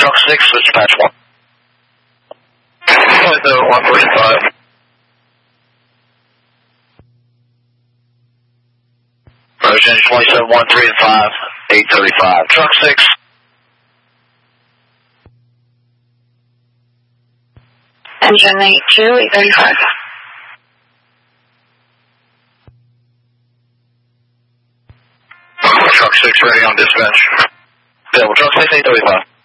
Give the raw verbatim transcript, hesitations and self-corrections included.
truck six, switch patch one. one forty-five. Motion twenty-seven one three and five, eight thirty-five. Truck six. Engine eight two, eight thirty-five. Truck six ready on dispatch. Yeah, well, truck six, eight thirty-five.